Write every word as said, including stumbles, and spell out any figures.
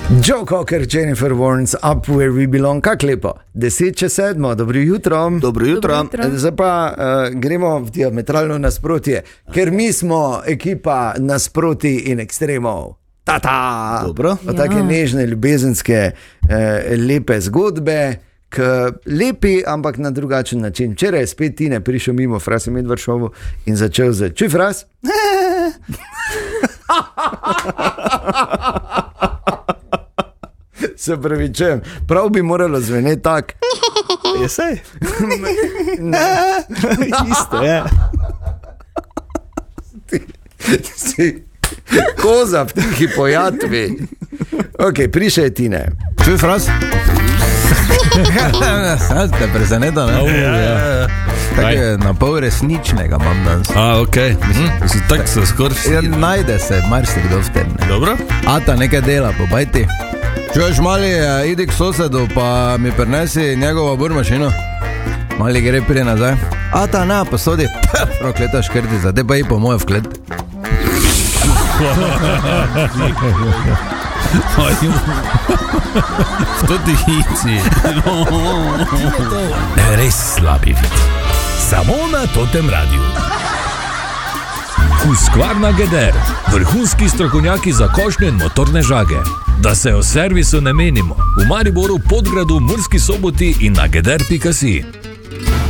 Joe Cocker, Jennifer Warnes, Up Where We Belong, kak lepo. Deset čez sedmo, dobro jutro. Dobro jutro. Zdaj pa uh, gremo v diametralno nasprotje, ker mi smo ekipa nasproti in ekstremov. Tata! Dobro. Ja. Take nežne, ljubezenske, uh, lepe zgodbe, k lepi, ampak na drugačen način. Včeraj je spet Tine prišel mimo Frase Medvršovu in začel z čuj Fras? Se pravi, če prav bi moralo zveneti tak. Je sej. Isto je. Ti, si koza v tihi pojatvi. Ok, prišel je Tine. Čuj Fras? Ste prezeneta, ne? Oh, ja. Tako je na pol resničnega imam danes. A, okej. Okay. Mislim, tako se skoraj Ja, najde se, marsikdo v tem. Ne? Dobro? Ata nekaj dela, pobajti. Čuješ, mali, eh, idi k sosedu, pa mi prinesi njegovo burmašino. Mali gre prije nazaj. Ata, na, posodi. Prokleta škrtica, te pa i po moje vklet. V to tihici. Res slabi vid. Samo na Totem radiju. Husqvarna Geder, vrhunski strokovnjaki za košnjo in motorne žage. Da se o servisu ne menimo. V Mariboru, Podgradu, Murski Soboti in na geder pika si.